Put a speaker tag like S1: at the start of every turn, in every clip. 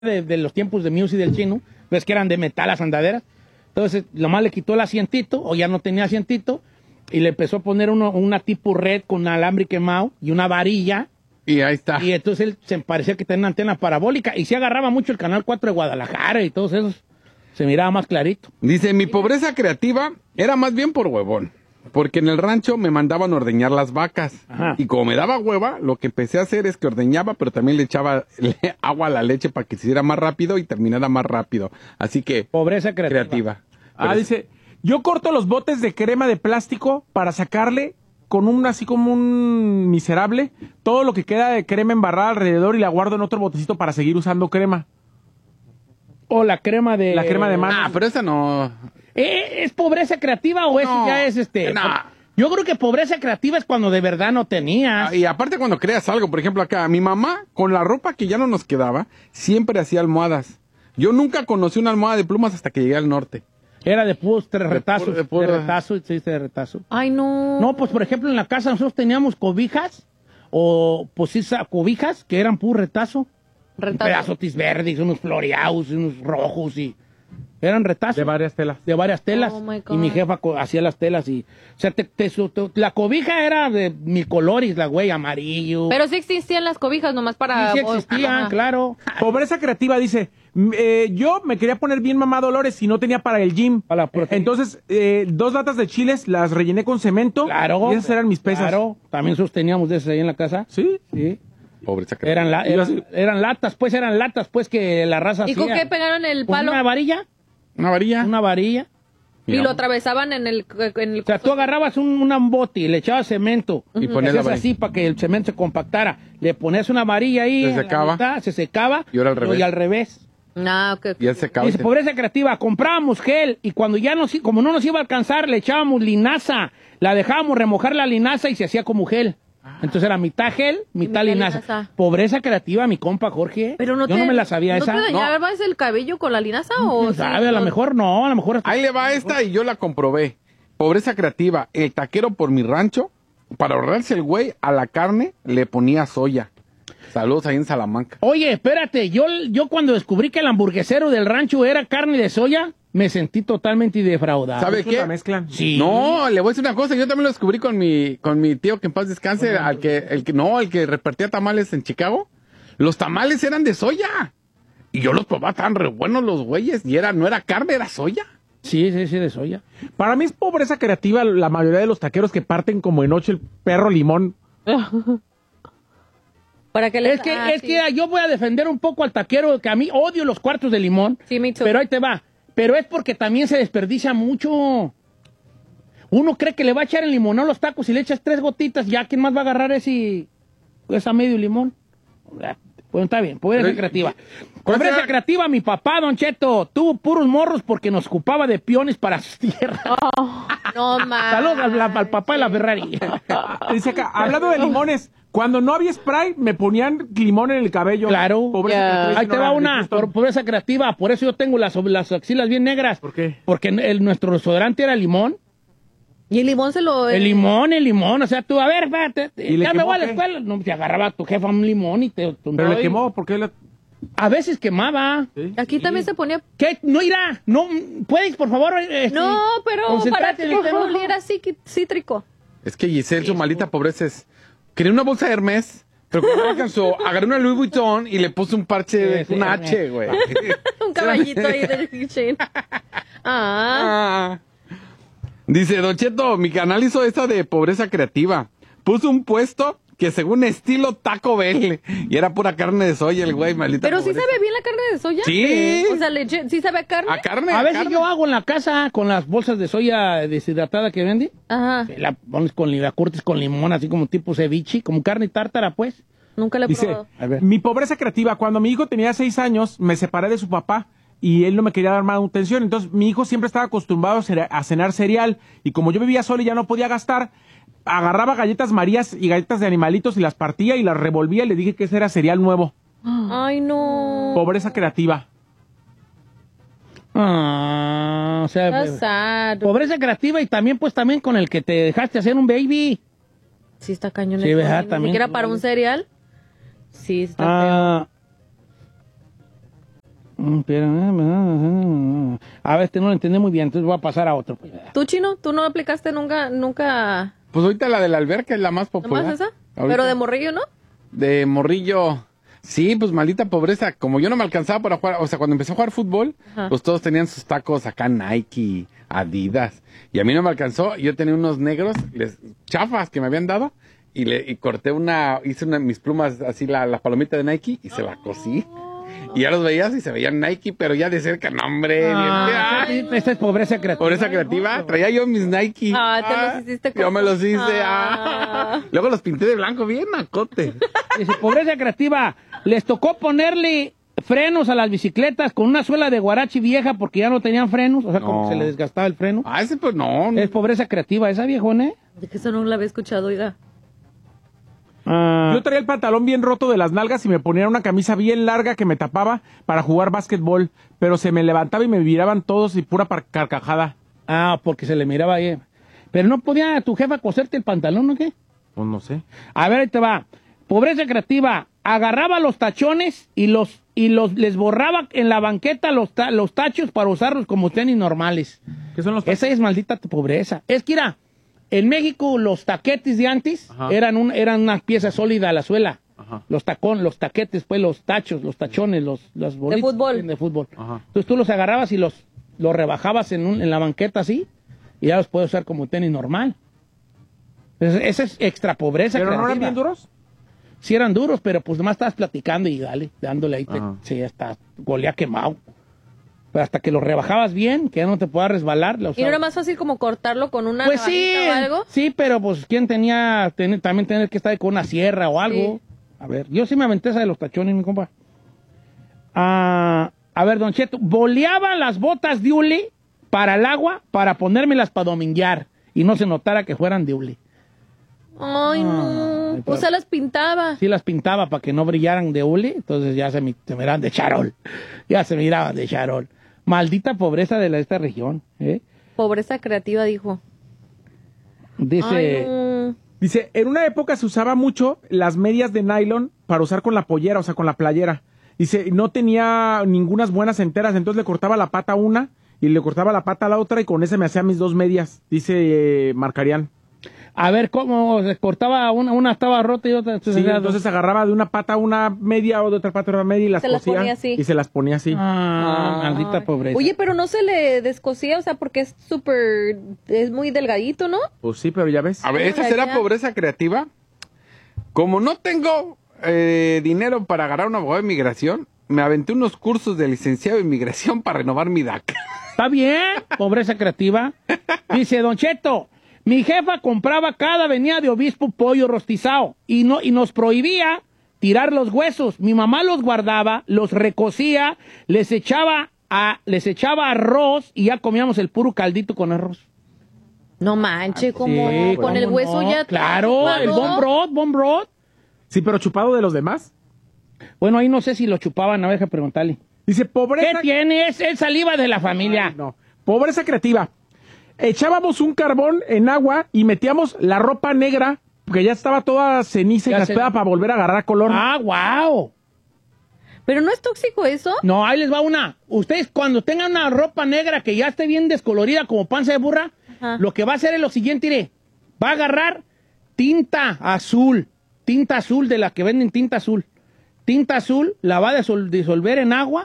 S1: de los tiempos de Muse y del Chino, ves que eran de metal las andaderas. Entonces, nomás le quitó el asientito, o ya no tenía asientito, y le empezó a poner una tipo red con alambre quemado y una varilla.
S2: Y ahí está.
S1: Y entonces él se parecía que tenía una antena parabólica, y se agarraba mucho el Canal 4 de Guadalajara y todos esos. Se miraba más clarito.
S2: Dice, mi pobreza creativa era más bien por huevón. Porque en el rancho me mandaban ordeñar las vacas.
S1: Ajá.
S2: Y como me daba hueva, lo que empecé a hacer es que ordeñaba, pero también le echaba agua a la leche para que se hiciera más rápido y terminara más rápido. Así que...
S1: Pobreza creativa.
S3: Dice, yo corto los botes de crema de plástico para sacarle con así como un miserable, todo lo que queda de crema embarrada alrededor y la guardo en otro botecito para seguir usando crema.
S1: O la crema de...
S3: La crema de mano.
S2: pero esa no...
S1: ¿Es pobreza creativa o eso ya es
S2: No.
S1: Yo creo que pobreza creativa es cuando de verdad no tenías.
S2: Y aparte cuando creas algo, por ejemplo acá, mi mamá, con la ropa que ya no nos quedaba, siempre hacía almohadas. Yo nunca conocí una almohada de plumas hasta que llegué al norte.
S1: Era de puros retazos.
S2: de puro-
S1: De retazo, sí, de retazo.
S4: Ay, no.
S1: No, pues por ejemplo en la casa nosotros teníamos cobijas, o pues cobijas que eran puro retazo. Un pedazo verdes, unos floreados, unos rojos y... Eran retazos.
S3: De varias telas.
S1: De varias telas.
S4: Oh, my God.
S1: Y mi jefa hacía las telas y... O sea, la cobija era de mil colores, la güey, amarillo.
S4: Pero sí existían las cobijas nomás para...
S1: Sí existían,
S4: Ajá.
S1: claro.
S3: Pobreza creativa dice, yo me quería poner bien mamá Dolores y no tenía para el gym.
S1: Para la proteína.
S3: Entonces, 2 latas de chiles las rellené con cemento.
S1: Claro.
S3: Y esas eran mis pesas.
S1: Claro. También nosotros teníamos de esas ahí en la casa.
S3: ¿Sí?
S1: Sí.
S2: Pobreza creativa.
S1: Eran latas, pues que la raza
S4: ¿Y
S1: hacía.
S4: con qué pegaron el
S1: ¿Con
S4: palo?
S1: una varilla?
S2: Una varilla.
S1: Una varilla.
S4: Y lo atravesaban en el...
S1: O sea, tú agarrabas un bote y le echabas cemento.
S2: Y
S1: Le
S2: ponías la
S1: hacías
S2: varilla.
S1: así para que el cemento se compactara. Le ponías una varilla ahí.
S2: Se
S1: a la
S2: secaba.
S1: mitad, se secaba.
S2: Y ahora al revés.
S1: Y al revés.
S4: Ah, ok.
S2: Y él se acaba.
S1: Dice, pobreza creativa, comprábamos gel y cuando como no nos iba a alcanzar, le echábamos linaza. La dejábamos remojar la linaza y se hacía como gel. Entonces era mitad gel, mitad linaza. Pobreza creativa, mi compa Jorge.
S4: Pero
S1: Yo no me la sabía
S4: ¿no
S1: esa.
S4: te dañabas el cabello con la linaza o...?
S1: ¿Quién sabe? A lo mejor no, a lo mejor...
S2: Ahí le va esta y yo la comprobé. Pobreza creativa. El taquero por mi rancho, para ahorrarse el güey a la carne, le ponía soya. Saludos ahí en Salamanca.
S1: Oye, espérate, yo cuando descubrí que el hamburguesero del rancho era carne de soya, me sentí totalmente defraudado.
S2: ¿Sabe qué?
S3: La mezclan.
S1: Sí.
S2: No, le voy a decir una cosa. Yo también lo descubrí con mi tío, que en paz descanse, el que repartía tamales en Chicago. Los tamales eran de soya. Y yo los probaba, estaban re buenos los güeyes. Y no era carne, era soya.
S1: Sí, de soya.
S3: Para mí es pobreza creativa la mayoría de los taqueros que parten como de noche el perro limón.
S4: Para que le...
S1: Es que yo voy a defender un poco al taquero, que a mí odio los cuartos de limón.
S4: Sí, me too.
S1: Pero ahí te va. Pero es porque también se desperdicia mucho. Uno cree que le va a echar el limón a los tacos y le echas 3 gotitas, ya ¿quién más va a agarrar esa medio limón? Pues está bien, pobreza creativa. Pobreza creativa, mi papá, Don Cheto, tuvo puros morros porque nos ocupaba de peones para sus tierras.
S4: No, más.
S1: Saludos al papá de la Ferrari.
S3: Dice acá, hablando de limones, cuando no había spray, me ponían limón en el cabello.
S1: Claro.
S3: Pobreza creativa,
S1: Ahí te va
S3: ignorante,
S1: una,
S3: justo.
S1: pobreza creativa. Por eso yo tengo las axilas bien negras.
S3: ¿Por qué?
S1: Porque nuestro desodorante era limón.
S4: Y el limón se lo...
S1: El limón. O sea, tú, a ver, espérate,
S3: ¿Y le
S1: ya me
S3: quemó
S1: voy a la
S3: qué?
S1: escuela. No, te agarraba a tu jefa un limón y te...
S3: Pero le quemó, ¿por qué?
S1: A veces quemaba.
S3: ¿Sí?
S4: Aquí también se ponía...
S1: ¿Qué? No irá. No, ¿puedes, por favor?
S4: No, pero para
S1: concentrate
S4: que
S1: en el tema.
S4: oliera así cítrico.
S2: Es que Giselle, su maldita pobreza es... Quería una bolsa de Hermes, pero cuando no alcanzó, agarré una Louis Vuitton y le puse un parche,
S1: Sí,
S2: una
S1: Hermes.
S2: H, güey.
S4: Un caballito ahí del kitchen.
S2: Ah. Dice, Don Cheto, mi canal hizo esa de pobreza creativa. Puso un puesto que según estilo Taco Bell. Y era pura carne de soya el güey, maldita
S4: Pero sí
S2: pobreza.
S4: sabe bien la carne de soya.
S2: Sí.
S4: O sea, leche, sí sabe a carne.
S2: A carne.
S1: A veces
S2: carne.
S1: yo hago en la casa con las bolsas de soya deshidratada que venden.
S4: Ajá.
S1: La pones la curtes con limón, así como tipo ceviche, como carne tártara, pues.
S4: Nunca la he
S3: Dice,
S4: probado.
S1: A ver.
S3: mi pobreza creativa, cuando mi hijo tenía 6 años, me separé de su papá y él no me quería dar más atención. Entonces, mi hijo siempre estaba acostumbrado a cenar cereal y como yo vivía solo y ya no podía gastar, agarraba galletas Marías y galletas de animalitos y las partía y las revolvía y le dije que ese era cereal nuevo.
S4: Ay, no.
S3: Pobreza creativa.
S1: O sea,
S4: That's sad.
S1: pobreza creativa y también, pues, también con el que te dejaste hacer un baby.
S4: Sí, está cañón.
S1: Sí,
S4: eso,
S1: ¿verdad?
S4: Ni
S1: También. Ah.
S4: siquiera para un cereal. Sí, está feo.
S1: Ah, A ver, no lo entendí muy bien, entonces voy a pasar a otro.
S4: ¿Tú, Chino? ¿Tú no aplicaste nunca
S2: Pues ahorita la de la alberca es la más popular.
S4: nomás esa?
S2: Ahorita.
S4: Pero de morrillo, ¿no?
S2: De morrillo. Sí, pues maldita pobreza. Como yo no me alcanzaba para jugar, o sea, cuando empecé a jugar fútbol,
S4: Ajá.
S2: pues todos tenían sus tacos acá Nike, Adidas. Y a mí no me alcanzó. Yo tenía unos negros, chafas que me habían dado. Y corté hice mis plumas así, la palomita de Nike y se la cosí. Y ya los veías y se veían Nike, pero ya de cerca, no, hombre.
S1: Esta es pobreza creativa.
S2: Pobreza creativa. Traía yo mis Nike.
S4: Te los hiciste
S2: Yo me los hice.
S4: Ah.
S2: Luego los pinté de blanco, bien acote.
S1: Dice, pobreza creativa. Les tocó ponerle frenos a las bicicletas con una suela de guarachi vieja porque ya no tenían frenos. O sea, como
S2: No.
S1: que se le desgastaba el freno.
S2: Ese pues no.
S1: Es pobreza creativa esa, viejón, ¿eh?
S4: De que eso no la había escuchado, oiga.
S3: Yo traía el pantalón bien roto de las nalgas y me ponía una camisa bien larga que me tapaba para jugar básquetbol, pero se me levantaba y me miraban todos y pura carcajada.
S1: Porque se le miraba ahí. Pero no podía tu jefa coserte el pantalón, ¿o qué?
S3: Pues no sé.
S1: A ver, ahí te va. Pobreza creativa. Agarraba los tachones y les borraba en la banqueta los tachos para usarlos como tenis normales.
S3: ¿Qué son los
S1: Esa es maldita pobreza. Es que, mira, en México los taquetes de antes eran una pieza sólida a la suela.
S3: Ajá.
S1: Los taquetes, pues los tachos, los tachones, los bolitos
S4: fútbol.
S1: de fútbol.
S3: Ajá.
S1: Entonces tú los agarrabas y los rebajabas en la banqueta así y ya los puedes usar como tenis normal. Esa es extra pobreza.
S3: ¿Pero no eran
S1: creativa.
S3: bien duros?
S1: Sí eran duros, pero pues nomás estabas platicando y dándole ahí,
S3: Ajá.
S1: sí, ya está, golea quemado. Pero hasta que lo rebajabas bien, que ya no te pueda resbalar.
S4: ¿Y no era más fácil como cortarlo con una
S1: pues sí,
S4: navajita o algo?
S1: sí, pero pues quién también tener que estar con una sierra o algo.
S4: Sí.
S1: A ver, yo sí me aventé esa de los tachones, mi compa. A ver, Don Cheto, boleaba las botas de hule para el agua para ponérmelas para dominguear y no se notara que fueran de hule.
S4: Ay, no.
S1: Ay,
S4: O sea, las pintaba.
S1: Sí las pintaba para que no brillaran de hule, entonces ya se miraban de charol. Ya se miraban de charol. Maldita pobreza de esta región, ¿eh?
S4: Pobreza creativa, dijo.
S1: Dice,
S4: Ay, no.
S3: Dice, en una época se usaba mucho las medias de nylon para usar con la pollera, o sea, con la playera. Dice, no tenía ningunas buenas enteras, entonces le cortaba la pata a una y le cortaba la pata a la otra y con esa me hacía mis 2 medias, dice Marcarián.
S1: a ver cómo se cortaba, una estaba rota y otra.
S3: Sí, entonces agarraba de una pata una media o de otra pata una media y las
S4: Se las
S3: cosía
S4: ponía así.
S3: y se las ponía así.
S1: Maldita
S4: Ay.
S1: pobreza.
S4: Oye, pero no se le descosía, o sea, porque es muy delgadito, ¿no?
S3: Pues sí, pero ya ves.
S2: A ver, ¿esta será pobreza creativa? Como no tengo dinero para agarrar un abogado de inmigración, me aventé unos cursos de licenciado de inmigración para renovar mi DACA.
S1: Está bien, pobreza creativa. Dice Don Cheto, mi jefa compraba cada venida de obispo pollo rostizado y nos prohibía tirar los huesos. Mi mamá los guardaba, los recocía, les echaba arroz y ya comíamos el puro caldito con arroz.
S4: No manche, como
S1: Sí,
S4: con el
S1: ¿cómo
S4: hueso
S1: no?
S4: ya.
S1: Claro, el bon broth.
S3: Sí, pero chupado de los demás.
S1: Bueno, ahí no sé si lo chupaban, a ver, preguntarle.
S3: Dice,
S1: ¿Qué
S3: pobreza...
S1: tiene? Es saliva de la familia.
S3: Ay, no. Pobreza creativa. Echábamos un carbón en agua y metíamos la ropa negra, porque ya estaba toda ceniza y
S1: Ya
S3: caspeada
S1: sé.
S3: para volver a agarrar color.
S1: Ah, wow.
S4: Pero no es tóxico eso.
S1: No, ahí les va una. Ustedes cuando tengan una ropa negra que ya esté bien descolorida como panza de burra,
S4: Ajá.
S1: lo que va a hacer es lo siguiente, iré. Va a agarrar tinta azul de la que venden tinta azul. Tinta azul, la va a disolver en agua,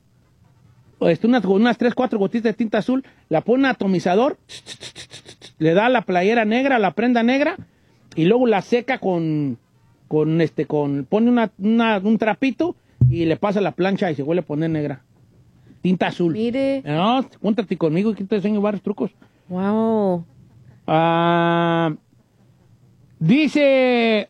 S1: unas 3, 4 gotitas de tinta azul, la pone en un atomizador, le da la playera negra, la prenda negra, y luego la seca pone un trapito y le pasa la plancha y se vuelve a poner negra. Tinta azul.
S4: Mire.
S1: No, júntate conmigo y que te enseño varios trucos.
S4: Wow.
S1: Dice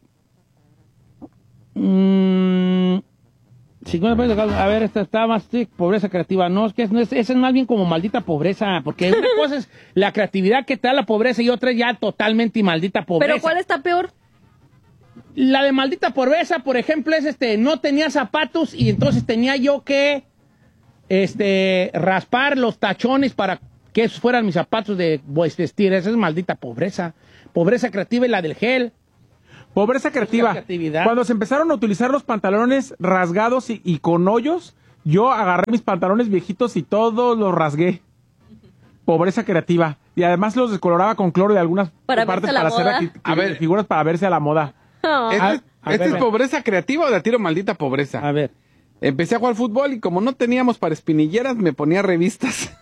S1: 50 pesos, a ver, esta está más pobreza creativa. No, es que esa es más bien como maldita pobreza, porque una cosa es la creatividad que te da la pobreza y otra es ya totalmente maldita pobreza.
S4: ¿Pero cuál está peor?
S1: La de maldita pobreza, por ejemplo, es no tenía zapatos y entonces tenía yo que raspar los tachones para que esos fueran mis zapatos de vestir. Esa es maldita pobreza. Pobreza creativa y la del gel.
S3: Pobreza creativa.
S1: creatividad.
S3: Cuando se empezaron a utilizar los pantalones rasgados y con hoyos, Yo agarré mis pantalones viejitos y todos los rasgué. Pobreza creativa. Y además los descoloraba con cloro de algunas
S4: Para
S3: partes
S4: verse a la
S3: para
S4: moda.
S3: hacer figuras para verse a la moda.
S4: Oh.
S2: ¿Esta es pobreza creativa o de a tiro maldita pobreza?
S1: A ver.
S2: Empecé a jugar fútbol y como no teníamos para espinilleras, me ponía revistas.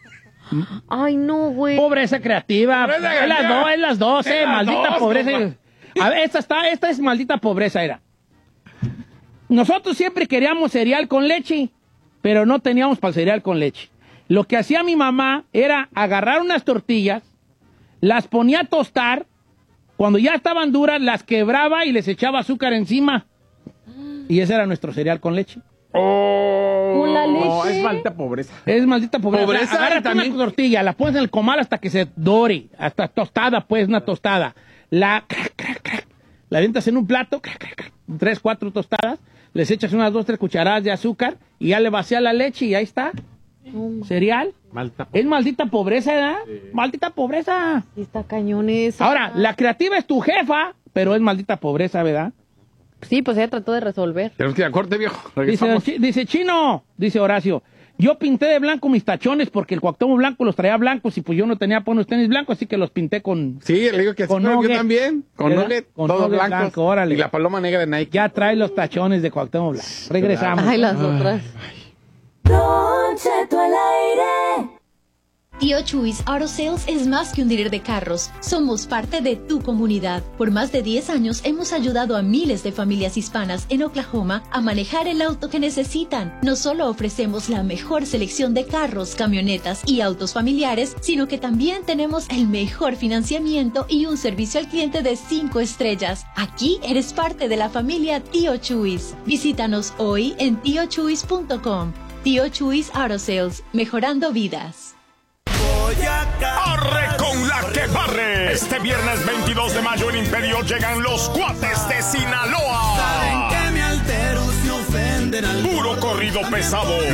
S4: Ay, no, güey.
S1: Pobreza creativa.
S2: Pobreza
S1: Es las
S2: creativa.
S1: dos, es las dos,
S2: Es las
S1: maldita
S2: dos,
S1: pobreza.
S2: compa.
S1: A ver, esta es maldita pobreza, era. Nosotros siempre queríamos cereal con leche, pero no teníamos para el cereal con leche. Lo que hacía mi mamá era agarrar unas tortillas, las ponía a tostar, cuando ya estaban duras, las quebraba y les echaba azúcar encima. Y ese era nuestro cereal con leche.
S4: Con la leche.
S3: No, es maldita pobreza.
S1: Es maldita pobreza.
S2: Pobreza,
S1: Agárrate
S2: y también-
S1: una tortilla, la pones en el comal hasta que se dore, hasta tostada, pues, una tostada. La avientas en un plato, 3, 4 tostadas, les echas unas 2, 3 cucharadas de azúcar y ya le vacías la leche y ahí está. Cereal.
S3: Maldita
S1: Es maldita pobreza, ¿verdad? Maldita pobreza.
S4: Sí, está cañón eso.
S1: Ahora, la creativa es tu jefa, pero es maldita pobreza, ¿verdad?
S4: Sí, pues ella trató de resolver.
S2: Tenemos que ir a corte, viejo. Regresamos.
S1: Dice Chino, dice Horacio, yo pinté de blanco mis tachones porque el Cuauhtémoc Blanco los traía blancos y pues yo no tenía unos tenis blancos, así que los pinté con...
S2: Sí, le digo que así
S1: Con
S2: fue, yo
S1: nugget.
S2: también. Con
S1: ¿Verdad?
S2: nugget,
S1: Con
S2: todos
S1: nugget
S2: blancos.
S1: blanco, órale.
S2: Y la paloma negra de Nike.
S1: Ya trae los tachones de Cuauhtémoc Blanco. Regresamos.
S4: Ay, las otras.
S5: Don Cheto al aire.
S6: Tío Chuys Auto Sales es más que un dealer de carros. Somos parte de tu comunidad. Por más de 10 años hemos ayudado a miles de familias hispanas en Oklahoma a manejar el auto que necesitan. No solo ofrecemos la mejor selección de carros, camionetas y autos familiares, sino que también tenemos el mejor financiamiento y un servicio al cliente de 5 estrellas. Aquí eres parte de la familia Tío Chuys. Visítanos hoy en tiochuys.com. Tío Chuys Auto Sales, mejorando vidas.
S7: ¡Arre con la que barre! Este viernes 22 de mayo en Imperio llegan los Cuates de Sinaloa.
S8: Saben que me altero si ofenden al
S7: Puro corrido pesado.